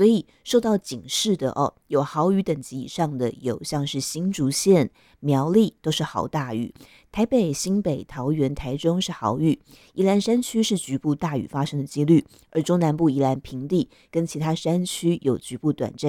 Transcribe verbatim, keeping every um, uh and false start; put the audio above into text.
所以受到警示的哦，有豪雨等级以上的有像是新竹县、苗栗都是豪大雨，台北、新北、桃园、台中是豪雨，宜兰山区是局部大雨发生的几率，而中南部宜兰平地跟其他山区有局部短暂